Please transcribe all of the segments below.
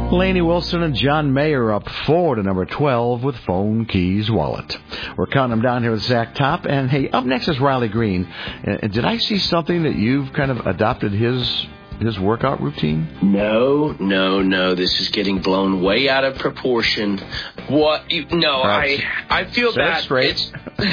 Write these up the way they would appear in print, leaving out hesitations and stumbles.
Lainey Wilson and John Mayer up 4 to number 12 with Phone Keys Wallet. We're counting them down here with Zach Top. And, hey, up next is Riley Green. Did I see something that you've kind of adopted his workout routine? No. This is getting blown way out of proportion. What? No, right. I feel bad. Straight.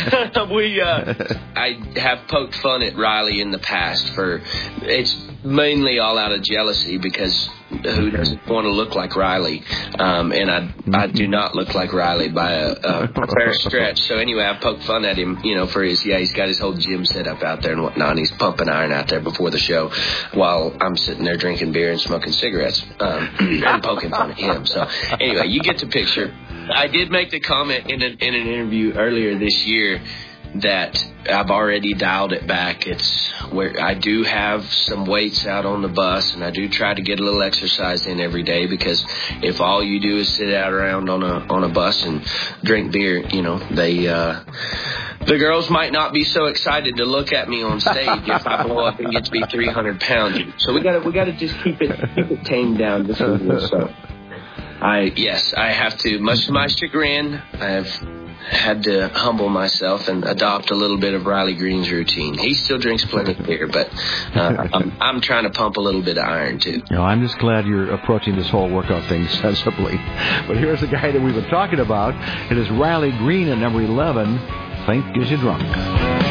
I have poked fun at Riley in the past it's mainly all out of jealousy because who doesn't want to look like Riley? And I do not look like Riley by a fair stretch. So anyway, I poked fun at him, for he's got his whole gym set up out there and whatnot. And he's pumping iron out there before the show while I'm sitting there drinking beer and smoking cigarettes. And poking fun at him. So anyway, you get the picture. I did make the comment in an interview earlier this year that I've already dialed it back. It's where I do have some weights out on the bus, and I do try to get a little exercise in every day, because if all you do is sit out around on a bus and drink beer, the girls might not be so excited to look at me on stage if I blow up and get to be 300 pounds. So we gotta just keep it tamed down just a little. So I have to, much to my chagrin, I've had to humble myself and adopt a little bit of Riley Green's routine. He still drinks plenty of beer, but I'm trying to pump a little bit of iron, too. I'm just glad you're approaching this whole workout thing sensibly. But here's the guy that we've been talking about. It is Riley Green at number 11, Think Gives You Drunk.